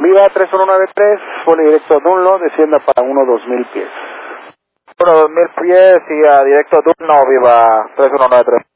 Viva 3193, vuelo directo a Dunlo, descienda para 1-2000 pies. 1-2000 pies y a directo Dunlo, Viva 3193.